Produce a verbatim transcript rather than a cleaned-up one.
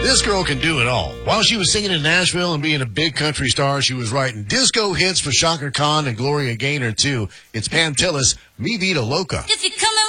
This girl can do it all. While she was singing in Nashville and being a big country star, she was writing disco hits for Shaka Khan and Gloria Gaynor, too. It's Pam Tillis, Mi Vida Loca. If you